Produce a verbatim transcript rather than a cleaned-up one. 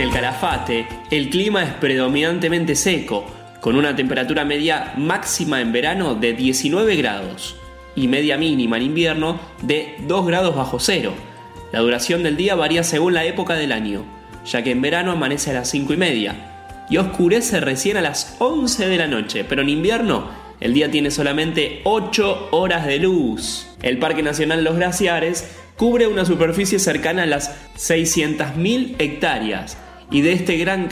el Calafate, el clima es predominantemente seco, con una temperatura media máxima en verano de diecinueve grados y media mínima en invierno de dos grados bajo cero. La duración del día varía según la época del año, ya que en verano amanece a las cinco y media y oscurece recién a las once de la noche, pero en invierno el día tiene solamente ocho horas de luz. El Parque Nacional Los Glaciares cubre una superficie cercana a las seiscientas mil hectáreas y de este gran